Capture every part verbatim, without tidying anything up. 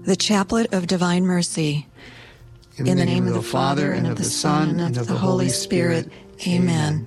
The Chaplet of Divine Mercy. In, In the name, name of the Father, and of the Son, and of the Holy Spirit. Amen.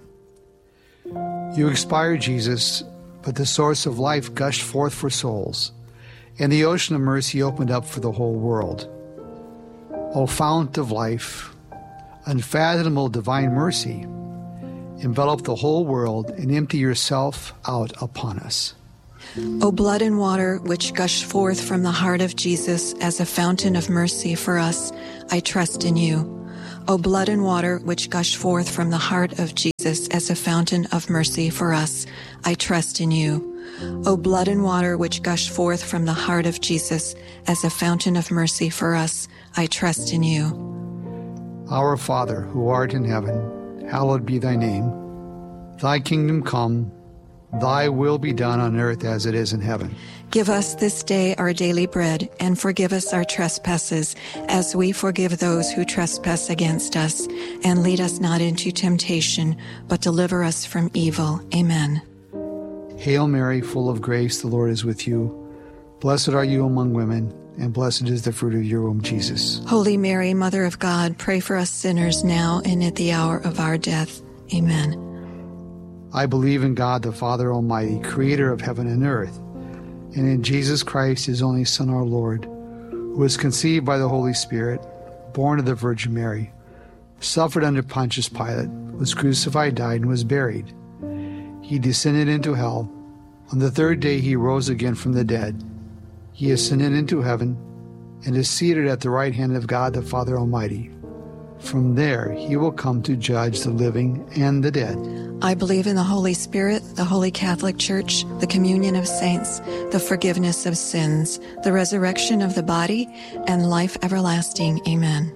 You expired, Jesus, but the source of life gushed forth for souls, and the ocean of mercy opened up for the whole world. O fount of life, unfathomable divine mercy, envelop the whole world and empty yourself out upon us. O blood and water which gush forth from the heart of Jesus as a fountain of mercy for us, I trust in you. O blood and water which gush forth from the heart of Jesus as a fountain of mercy for us, I trust in you. O blood and water which gush forth from the heart of Jesus as a fountain of mercy for us, I trust in you. Our Father, who art in heaven, hallowed be thy name. Thy kingdom come, thy will be done on earth as it is in heaven. Give us this day our daily bread, and forgive us our trespasses, as we forgive those who trespass against us. And lead us not into temptation, but deliver us from evil. Amen. Hail Mary, full of grace, the Lord is with you. Blessed are you among women, and blessed is the fruit of your womb, Jesus. Holy Mary, Mother of God, pray for us sinners now and at the hour of our death. Amen. I believe in God, the Father Almighty, creator of heaven and earth, and in Jesus Christ, his only Son, our Lord, who was conceived by the Holy Spirit, born of the Virgin Mary, suffered under Pontius Pilate, was crucified, died, and was buried. He descended into hell. On the third day he rose again from the dead. He ascended into heaven and is seated at the right hand of God, the Father Almighty. From there he will come to judge the living and the dead. I believe in the Holy Spirit, the Holy Catholic Church, the communion of saints, the forgiveness of sins, the resurrection of the body, and life everlasting. Amen.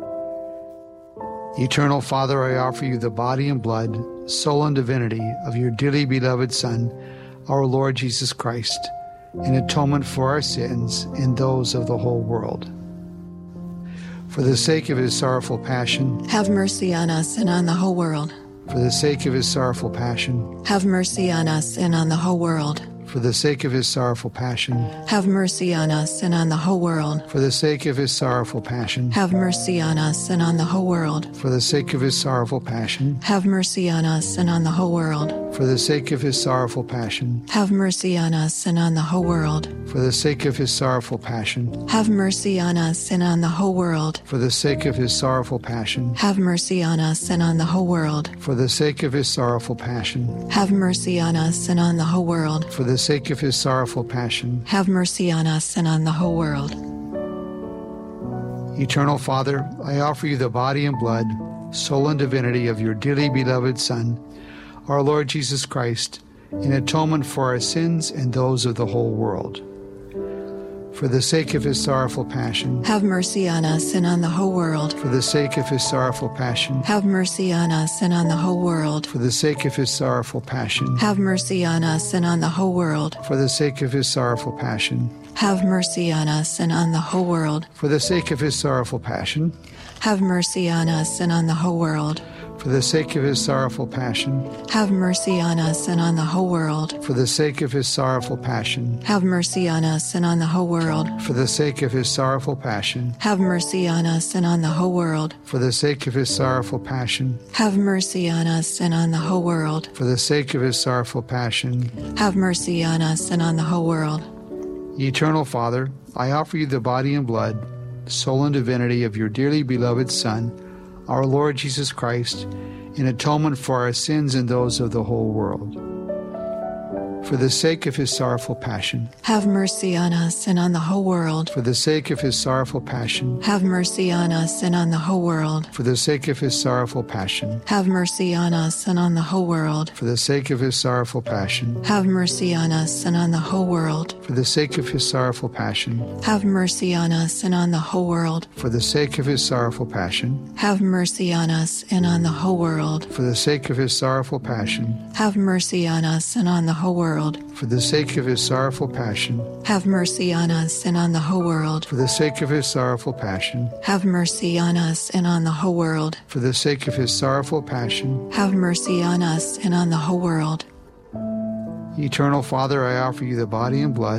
Eternal Father, I offer you the body and blood, soul and divinity of your dearly beloved Son, our Lord Jesus Christ, in atonement for our sins and those of the whole world. For the sake of his sorrowful passion, have mercy on us and on the whole world. For the sake of his sorrowful passion, have mercy on us and on the whole world. For the sake of his sorrowful passion, have mercy on us and on the whole world. For the sake of his sorrowful passion, have mercy on us and on the whole world. For the sake of his sorrowful passion, have mercy on us and on the whole world. For the sake of his sorrowful passion, have mercy on us and on the whole world. For the sake of his sorrowful passion, have mercy on us and on the whole world. For the sake of his sorrowful passion, have mercy on us and on the whole world. For the sake of his sorrowful passion, have mercy on us and on the whole world. For the sake of his sorrowful passion, have mercy on us and on the whole world. Eternal Father, I offer you the body and blood, soul and divinity of your dearly beloved Son, our Lord Jesus Christ, in atonement for our sins and those of the whole world. For the sake of his sorrowful passion, have mercy on us and on the whole world. For the sake of his sorrowful passion, have mercy on us and on the whole world. For the sake of his sorrowful passion, have mercy on us and on the whole world. For the sake of his sorrowful passion, have mercy on us and on the whole world. For the sake of his sorrowful passion, have mercy on us and on the whole world. For the sake of his sorrowful passion, have mercy on us and on the whole world. For the sake of his sorrowful passion, have mercy on us and on the whole world. For the sake of his sorrowful passion, have mercy on us and on the whole world. For the sake of his sorrowful passion, have mercy on us and on the whole world. For the sake of his sorrowful passion, have mercy on us and on the whole world. Eternal Father, I offer you the body and blood, soul and divinity of your dearly beloved Son, our Lord Jesus Christ, in atonement for our sins and those of the whole world. For the sake of his sorrowful passion, have mercy on us and on the whole world. For the sake of his sorrowful passion, have mercy on us and on the whole world. For the sake of his sorrowful passion, have mercy on us and on the whole world. For the sake of his sorrowful passion, have mercy on us and on the whole world. For the sake of his sorrowful passion, have mercy on us and on the whole world. For the sake of his sorrowful passion, have mercy on us and on the whole world. For the sake of his sorrowful passion, have mercy on us and on the whole world. For the sake of his sorrowful passion, have mercy on us and on the whole world. For the sake of his sorrowful passion, have mercy on us and on the whole world. For the sake of his sorrowful passion, have mercy on us and on the whole world. Eternal Father, I offer you the body and blood,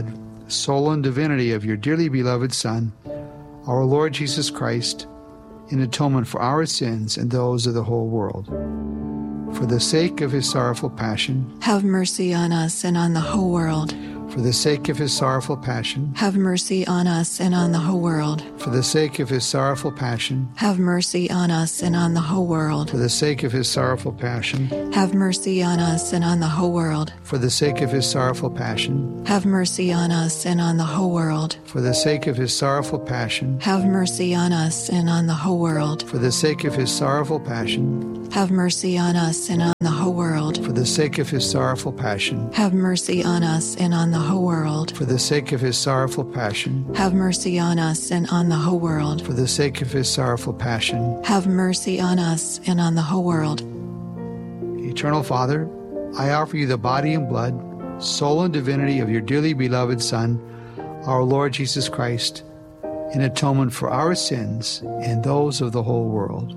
soul, and divinity of your dearly beloved Son, our Lord Jesus Christ, in atonement for our sins and those of the whole world. For the sake of his sorrowful passion, have mercy on us and on the whole world. For the sake of his sorrowful passion, have mercy on us and on the whole world. For the sake of his sorrowful passion, have mercy on us and on the whole world. For the sake of his sorrowful passion, have mercy on us and on the whole world. For the sake of his sorrowful passion, have mercy on us and on the whole world. For the sake of his sorrowful passion, have mercy on us and on the whole world. For the sake of his sorrowful passion, have mercy on us and on the whole world. For the sake of his sorrowful passion, have mercy on us and on the whole world. For the sake of his sorrowful passion, have mercy on us and on the whole world. For the sake of his sorrowful passion, have mercy on us and on the whole world. Eternal Father, I offer you the body and blood, soul and divinity of your dearly beloved Son, our Lord Jesus Christ, in atonement for our sins and those of the whole world.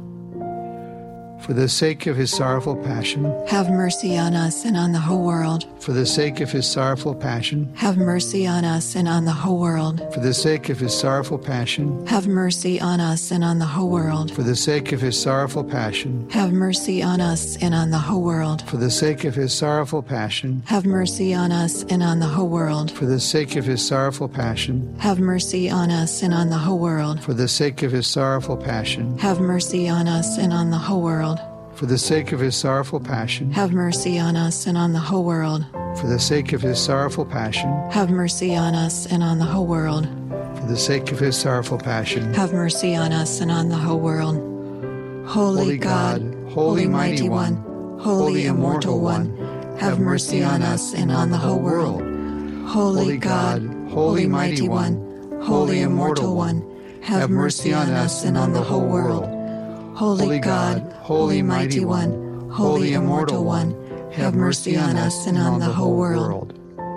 For the sake of his sorrowful passion, have mercy on us and on the whole world. For the sake of his sorrowful passion, have mercy on us and on the whole world. For the sake of his sorrowful passion, have mercy on us and on the whole world. For the sake of his sorrowful passion, have mercy on us and on the whole world. For the sake of his sorrowful passion, have mercy on us and on the whole world. For the sake of his sorrowful passion, have mercy on us and on the whole world. For the sake of his sorrowful passion, have mercy on us and on the whole world. For the sake of his sorrowful passion, have mercy on us and on the whole world. For the sake of his sorrowful passion, have mercy on us and on the whole world. For the sake of his sorrowful passion, have mercy on us and on the whole world. Holy, Holy God, God, Holy Mighty One, Holy Immortal One, have mercy on us and on the whole world. Holy God, Holy Mighty One, Holy Immortal One, have mercy on us and on the whole world. Holy God, Holy Mighty One, Holy Immortal One, have mercy on us and on the whole world.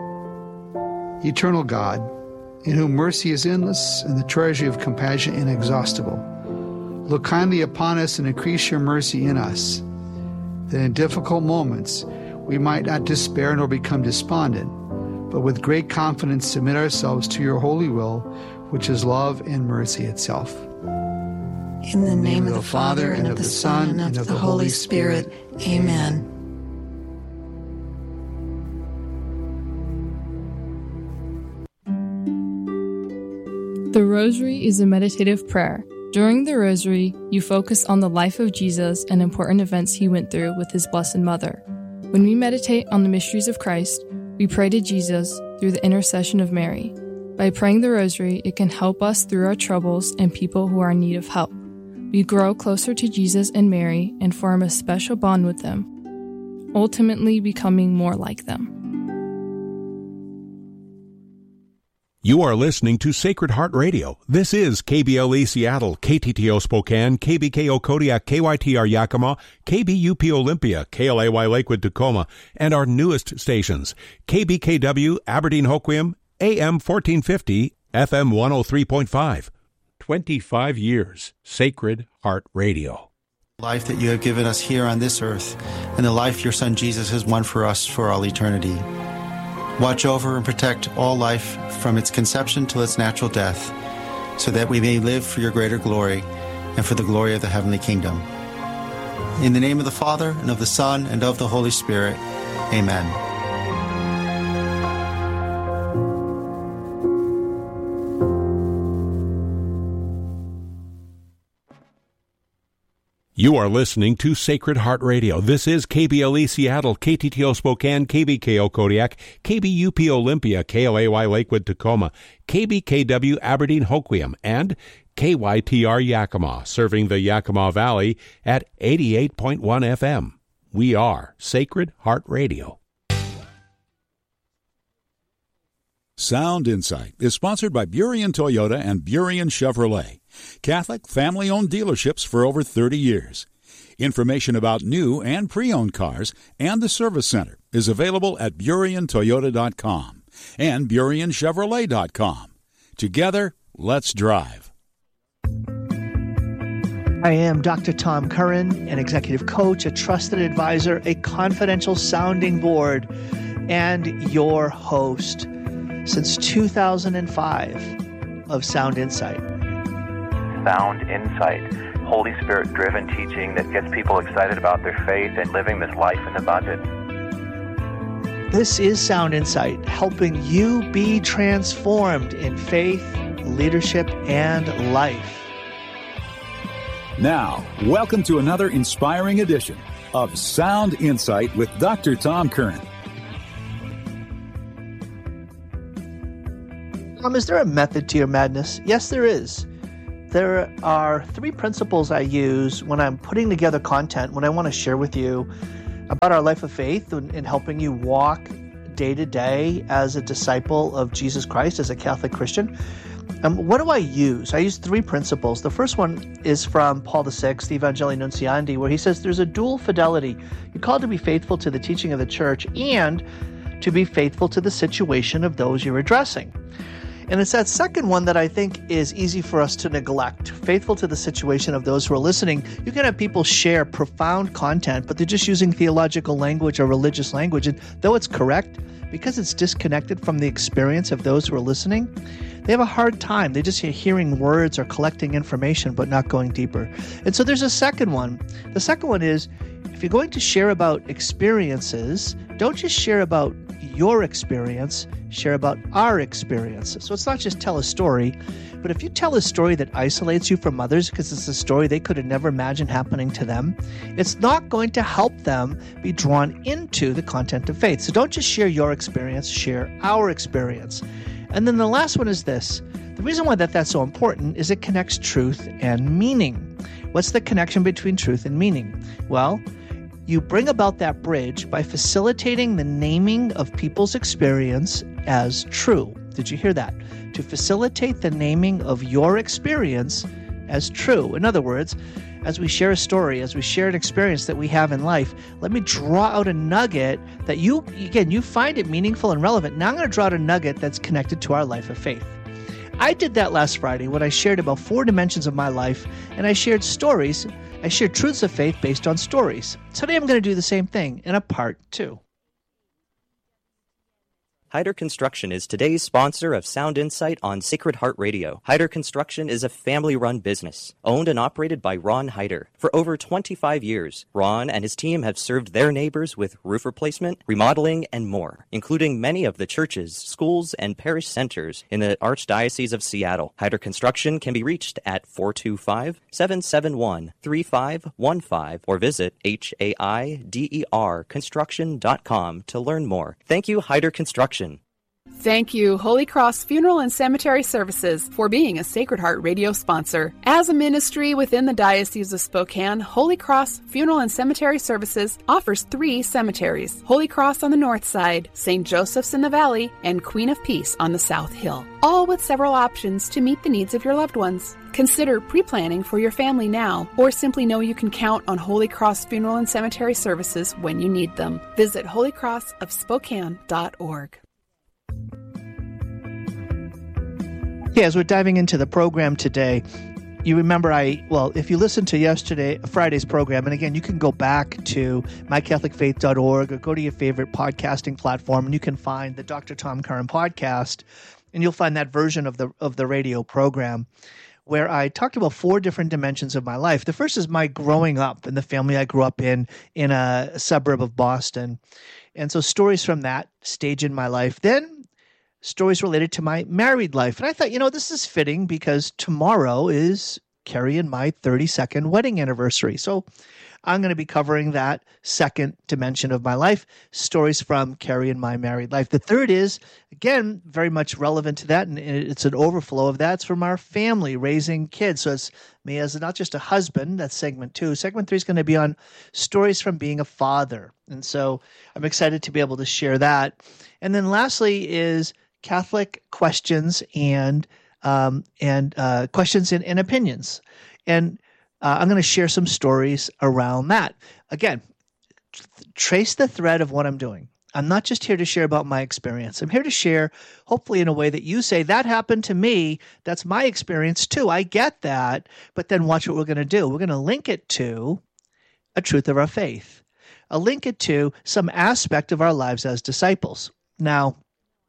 Eternal God, in whom mercy is endless and the treasury of compassion inexhaustible, look kindly upon us and increase your mercy in us, that in difficult moments we might not despair nor become despondent, but with great confidence submit ourselves to your holy will, which is love and mercy itself. In the name of the Father, and of the Son, and of the Holy Spirit. Amen. The Rosary is a meditative prayer. During the Rosary, you focus on the life of Jesus and important events he went through with his Blessed Mother. When we meditate on the mysteries of Christ, we pray to Jesus through the intercession of Mary. By praying the Rosary, it can help us through our troubles and people who are in need of help. We grow closer to Jesus and Mary and form a special bond with them, ultimately becoming more like them. You are listening to Sacred Heart Radio. This is K B L E Seattle, K T T O Spokane, K B K O Kodiak, K Y T R Yakima, K B U P Olympia, K L A Y Lakewood Tacoma, and our newest stations, K B K W Aberdeen Hoquiam, A M fourteen fifty, F M one oh three point five. twenty-five years, Sacred Heart Radio. Life that you have given us here on this earth, and the life your Son Jesus has won for us for all eternity. Watch over and protect all life from its conception till its natural death, so that we may live for your greater glory and for the glory of the heavenly kingdom. In the name of the Father, and of the Son, and of the Holy Spirit. Amen. You are listening to Sacred Heart Radio. This is K B L E Seattle, K T T O Spokane, K B K O Kodiak, K B U P Olympia, K L A Y Lakewood Tacoma, K B K W Aberdeen Hoquiam, and K Y T R Yakima, serving the Yakima Valley at eighty-eight point one F M. We are Sacred Heart Radio. Sound Insight is sponsored by Burien Toyota and Burien Chevrolet, Catholic family-owned dealerships for over thirty years. Information about new and pre-owned cars and the service center is available at burien toyota dot com and burien chevrolet dot com. Together, let's drive. I am Doctor Tom Curran, an executive coach, a trusted advisor, a confidential sounding board, and your host. since two thousand five of Sound Insight. Sound Insight, Holy Spirit-driven teaching that gets people excited about their faith and living this life in abundance. This is Sound Insight, helping you be transformed in faith, leadership, and life. Now, welcome to another inspiring edition of Sound Insight with Doctor Tom Curran. Um, is there a method to your madness? Yes, there is. There are three principles I use when I'm putting together content, when I want to share with you about our life of faith and, and helping you walk day to day as a disciple of Jesus Christ, as a Catholic Christian. Um, what do I use? I use three principles. The first one is from Paul the Sixth, the Evangelii Nuntiandi, where he says there's a dual fidelity. You're called to be faithful to the teaching of the church and to be faithful to the situation of those you're addressing. And it's that second one that I think is easy for us to neglect. Faithful to the situation of those who are listening. You can have people share profound content, but they're just using theological language or religious language. And though it's correct, because it's disconnected from the experience of those who are listening, they have a hard time. They just hear hearing words or collecting information, but not going deeper. And so there's a second one. The second one is, if you're going to share about experiences, don't just share about your experience, share about our experience. So it's not just tell a story, but if you tell a story that isolates you from others because it's a story they could have never imagined happening to them, it's not going to help them be drawn into the content of faith. So don't just share your experience, share our experience. And then the last one is this. The reason why that that's so important is it connects truth and meaning. What's the connection between truth and meaning? Well, you bring about that bridge by facilitating the naming of people's experience as true. Did you hear that? To facilitate the naming of your experience as true. In other words, as we share a story, as we share an experience that we have in life, let me draw out a nugget that you, again, you find it meaningful and relevant. Now I'm going to draw out a nugget that's connected to our life of faith. I did that last Friday when I shared about four dimensions of my life, and I shared stories. I shared truths of faith based on stories. Today I'm going to do the same thing in a part two. Hyder Construction is today's sponsor of Sound Insight on Sacred Heart Radio. Hyder Construction is a family-run business, owned and operated by Ron Hyder. For over twenty-five years, Ron and his team have served their neighbors with roof replacement, remodeling, and more, including many of the churches, schools, and parish centers in the Archdiocese of Seattle. Hyder Construction can be reached at four two five, seven seven one, three five one five or visit H A I D E R construction dot com to learn more. Thank you, Hyder Construction. Thank you, Holy Cross Funeral and Cemetery Services, for being a Sacred Heart Radio sponsor. As a ministry within the Diocese of Spokane, Holy Cross Funeral and Cemetery Services offers three cemeteries: Holy Cross on the north side, Saint Joseph's in the valley, and Queen of Peace on the south hill, all with several options to meet the needs of your loved ones. Consider pre-planning for your family now, or simply know you can count on Holy Cross Funeral and Cemetery Services when you need them. Visit holy cross of spokane dot org. Yeah, as we're diving into the program today, you remember I, well, if you listened to yesterday, Friday's program, and again, you can go back to my catholic faith dot org or go to your favorite podcasting platform, and you can find the Doctor Tom Curran podcast, and you'll find that version of the of the radio program where I talked about four different dimensions of my life. The first is my growing up and the family I grew up in, in a suburb of Boston. And so stories from that stage in my life. Then stories related to my married life. And I thought, you know, this is fitting because tomorrow is Carrie and my thirty-second wedding anniversary. So I'm going to be covering that second dimension of my life, stories from Carrie and my married life. The third is, again, very much relevant to that, and it's an overflow of that. It's from our family, raising kids. So it's me as not just a husband, that's segment two. Segment three is going to be on stories from being a father. And so I'm excited to be able to share that. And then lastly is Catholic questions and um, and uh, questions and, and opinions. And uh, I'm going to share some stories around that. Again, th- trace the thread of what I'm doing. I'm not just here to share about my experience. I'm here to share, hopefully in a way that you say, that happened to me. That's my experience too. I get that. But then watch what we're going to do. We're going to link it to a truth of our faith. I'll link it to some aspect of our lives as disciples. Now,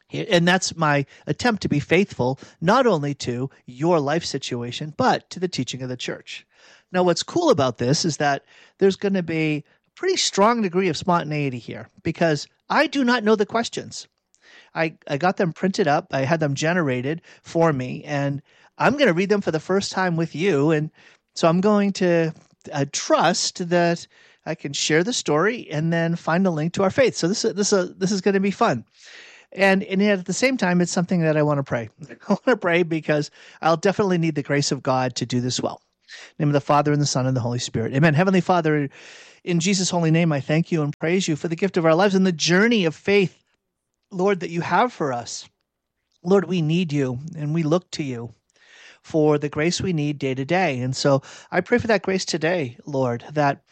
And that's my attempt to be faithful, not only to your life situation, but to the teaching of the church. Now, what's cool about this is that there's going to be a pretty strong degree of spontaneity here because I do not know the questions. I, I got them printed up. I had them generated for me, and I'm going to read them for the first time with you. And so I'm going to uh, trust that I can share the story and then find a link to our faith. So this, this, uh, this is going to be fun. And, and yet at the same time, it's something that I want to pray. I want to pray because I'll definitely need the grace of God to do this well. In the name of the Father, and the Son, and the Holy Spirit. Amen. Heavenly Father, in Jesus' holy name, I thank you and praise you for the gift of our lives and the journey of faith, Lord, that you have for us. Lord, we need you, and we look to you for the grace we need day to day. And so I pray for that grace today, Lord, that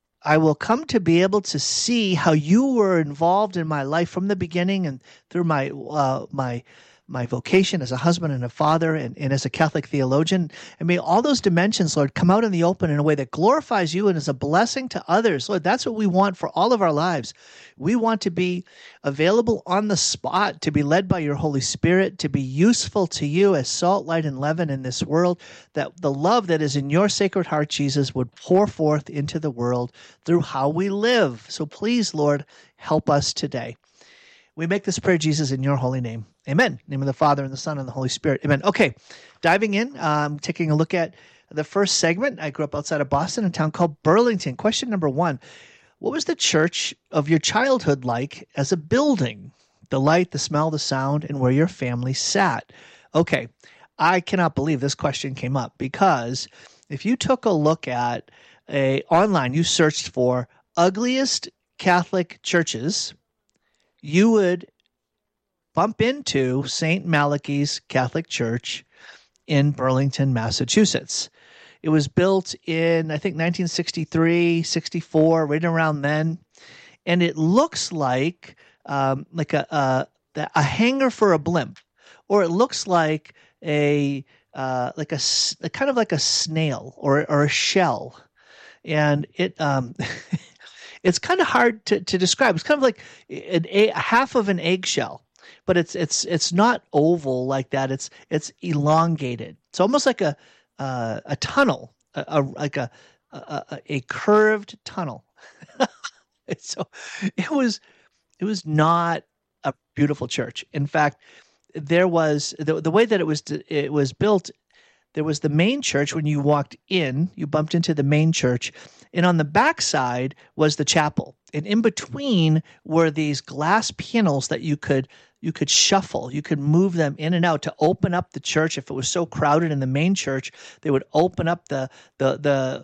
I will come to be able to see how you were involved in my life from the beginning and through my uh, my my vocation as a husband and a father and, and as a Catholic theologian. And may all those dimensions, Lord, come out in the open in a way that glorifies you and is a blessing to others. Lord, that's what we want for all of our lives. We want to be available on the spot, to be led by your Holy Spirit, to be useful to you as salt, light, and leaven in this world, that the love that is in your Sacred Heart, Jesus, would pour forth into the world through how we live. So please, Lord, help us today. We make this prayer, Jesus, in your holy name. Amen. In the name of the Father, and the Son, and the Holy Spirit. Amen. Okay, diving in, um, taking a look at the first segment. I grew up outside of Boston, in a town called Burlington. Question number one, what was the church of your childhood like as a building? The light, the smell, the sound, and where your family sat. Okay, I cannot believe this question came up because if you took a look at a online, you searched for ugliest Catholic churches, you would bump into Saint Malachi's Catholic Church in Burlington, Massachusetts. It was built in, I think, nineteen sixty-three, sixty-four, right around then. And it looks like um, like a, a a hangar for a blimp, or it looks like a uh, like a, a kind of like a snail or or a shell, and it um, it's kind of hard to, to describe. It's kind of like an, a half of an eggshell. But it's it's it's not oval like that. It's it's elongated. It's almost like a uh, a tunnel, a, a like a, a a curved tunnel. So it was it was not a beautiful church. In fact, there was the the way that it was it was built. There was the main church. When you walked in, you bumped into the main church, and on the back side was the chapel. And in between were these glass panels that you could you could shuffle. You could move them in and out to open up the church. If it was so crowded in the main church, they would open up the the the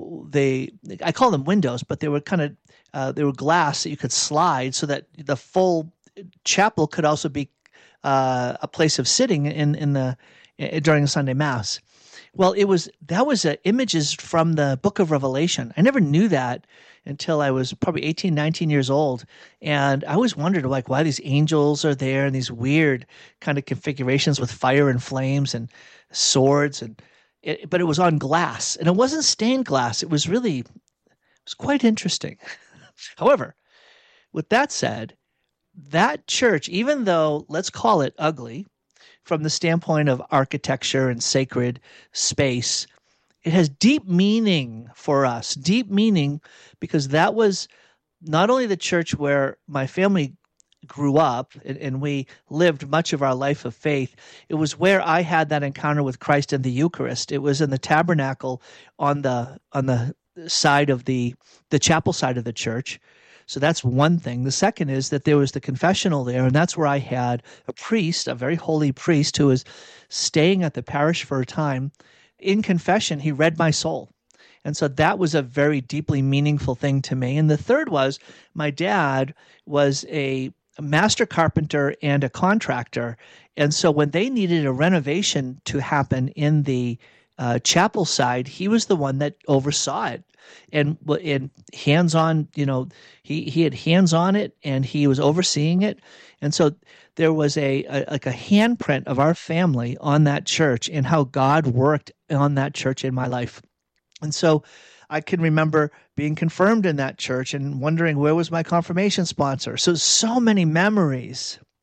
the I call them windows, but they were kind of uh, they were glass that you could slide so that the full chapel could also be uh, a place of sitting in in the during the Sunday Mass. Well, it was that was uh, images from the Book of Revelation. I never knew that until I was probably eighteen, nineteen years old. And I always wondered like why these angels are there and these weird kind of configurations with fire and flames and swords. And it, but it was on glass, and it wasn't stained glass. It was really, it was quite interesting. However, with that said, that church, even though let's call it ugly from the standpoint of architecture and sacred space, it has deep meaning for us, deep meaning because that was not only the church where my family grew up and, and we lived much of our life of faith, it was where I had that encounter with Christ in the Eucharist. It was in the tabernacle on the on the side of the the chapel side of the church. So that's one thing. The second is that there was the confessional there, and that's where I had a priest, a very holy priest who was staying at the parish for a time. In confession, he read my soul. And so that was a very deeply meaningful thing to me. And the third was my dad was a master carpenter and a contractor. And so when they needed a renovation to happen in the uh, chapel side, he was the one that oversaw it. And and hands-on, you know, he, he had hands on it and he was overseeing it. And so there was a, a like a handprint of our family on that church and how God worked on that church in my life. And so I can remember being confirmed in that church and wondering where was my confirmation sponsor. So, so many memories,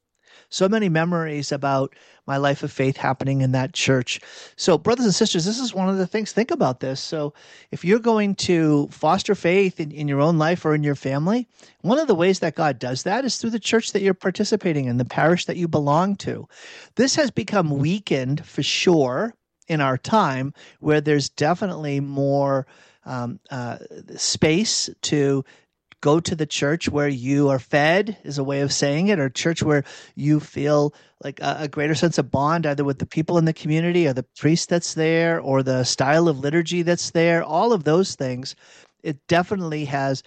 so many memories about my life of faith happening in that church. So brothers and sisters, this is one of the things, think about this. So if you're going to foster faith in, in your own life or in your family, one of the ways that God does that is through the church that you're participating in, the parish that you belong to. This has become weakened for sure in our time, where there's definitely more um, uh, space to go to the church where you are fed, is a way of saying it, or church where you feel like a, a greater sense of bond, either with the people in the community or the priest that's there or the style of liturgy that's there, all of those things. It definitely has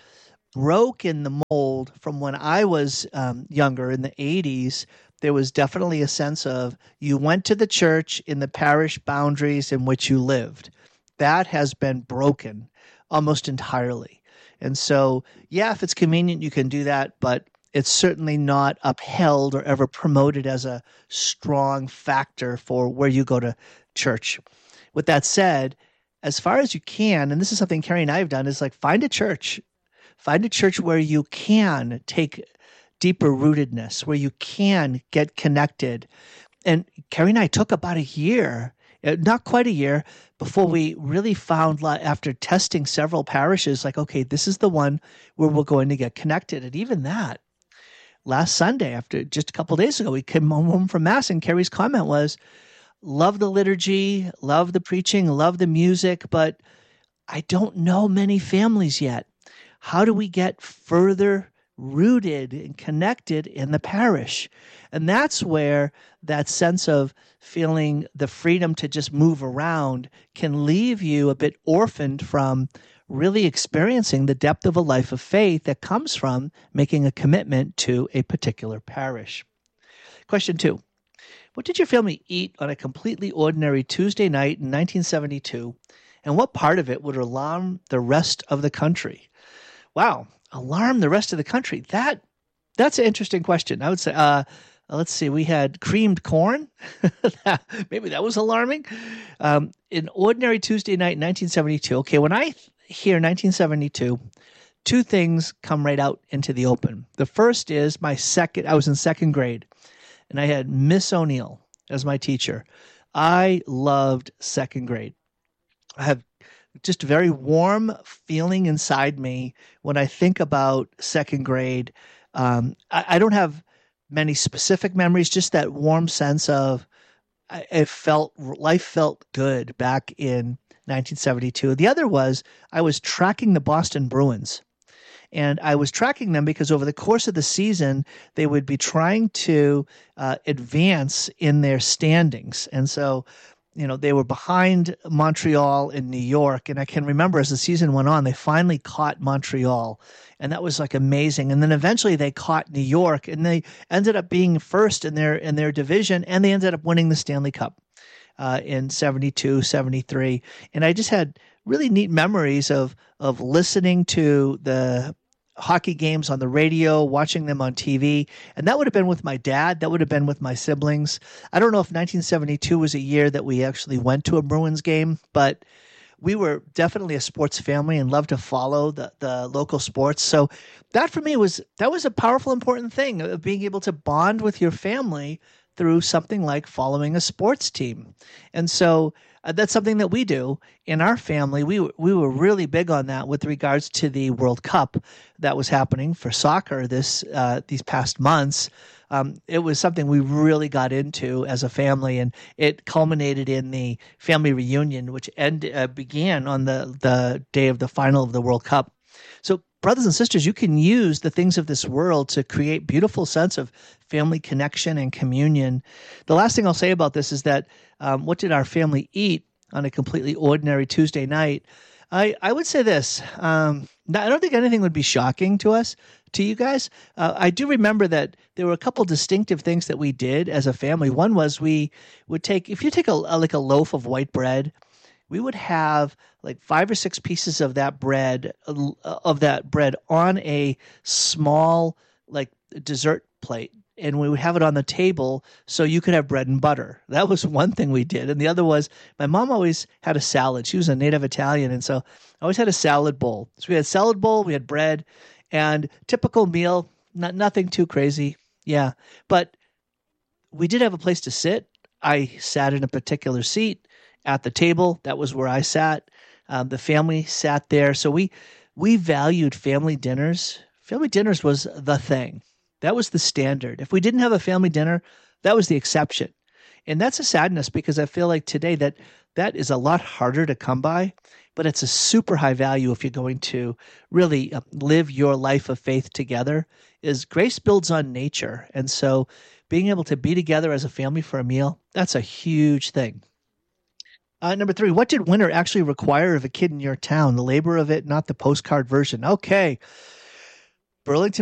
broken the mold from when I was um, younger in the eighties. There was definitely a sense of you went to the church in the parish boundaries in which you lived. That has been broken almost entirely. And so, yeah, if it's convenient, you can do that, but it's certainly not upheld or ever promoted as a strong factor for where you go to church. With that said, as far as you can, and this is something Carrie and I have done, is like find a church. Find a church where you can take deeper rootedness, where you can get connected. And Carrie and I took about a year, not quite a year, before we really found, after testing several parishes, like, okay, this is the one where we're going to get connected. And even that, last Sunday, after just a couple of days ago, we came home from Mass, and Carrie's comment was, love the liturgy, love the preaching, love the music, but I don't know many families yet. How do we get further rooted and connected in the parish? And that's where that sense of feeling the freedom to just move around can leave you a bit orphaned from really experiencing the depth of a life of faith that comes from making a commitment to a particular parish. Question two. What did your family eat on a completely ordinary Tuesday night in nineteen seventy-two, and what part of it would alarm the rest of the country? Wow. Alarm the rest of the country. That that's an interesting question. I would say, uh, let's see, we had creamed corn. Maybe that was alarming. Um, an ordinary Tuesday night in nineteen seventy-two. Okay, when I hear nineteen seventy-two, two things come right out into the open. The first is my second, I was in second grade, and I had Miss O'Neill as my teacher. I loved second grade. I have just a very warm feeling inside me when I think about second grade. Um, I, I don't have many specific memories, just that warm sense of I, it felt life felt good back in nineteen seventy-two. The other was I was tracking the Boston Bruins. And I was tracking them because over the course of the season, they would be trying to uh, advance in their standings. And so, you know, they were behind Montreal in New York. And I can remember as the season went on, they finally caught Montreal. And that was like amazing. And then eventually they caught New York, and they ended up being first in their in their division, and they ended up winning the Stanley Cup uh, in seventy-two, seventy-three. And I just had really neat memories of of listening to the hockey games on the radio, watching them on T V. And that would have been with my dad. That would have been with my siblings. I don't know if nineteen seventy-two was a year that we actually went to a Bruins game, but we were definitely a sports family and loved to follow the, the local sports. So that for me was, that was a powerful, important thing of being able to bond with your family through something like following a sports team. And so uh, that's something that we do in our family. We we were really big on that with regards to the World Cup that was happening for soccer this uh, these past months. Um, it was something we really got into as a family, and it culminated in the family reunion, which end, uh, began on the, the day of the final of the World Cup. So brothers and sisters, you can use the things of this world to create beautiful sense of family connection and communion. The last thing I'll say about this is that um, what did our family eat on a completely ordinary Tuesday night? I, I would say this. Um, I don't think anything would be shocking to us, to you guys. Uh, I do remember that there were a couple distinctive things that we did as a family. One was we would take, if you take a, a like a loaf of white bread, we would have like five or six pieces of that bread, uh, of that bread on a small like dessert plate. And we would have it on the table so you could have bread and butter. That was one thing we did. And the other was my mom always had a salad. She was a native Italian. And so I always had a salad bowl. So we had a salad bowl, we had bread, and typical meal, not nothing too crazy. Yeah. But we did have a place to sit. I sat in a particular seat at the table. That was where I sat. Um, the family sat there. So we we valued family dinners. Family dinners was the thing. That was the standard. If we didn't have a family dinner, that was the exception. And that's a sadness because I feel like today that that is a lot harder to come by, but it's a super high value if you're going to really live your life of faith together. Is grace builds on nature. And so being able to be together as a family for a meal, that's a huge thing. Uh, number three, what did winter actually require of a kid in your town? The labor of it, not the postcard version. Okay. Burlington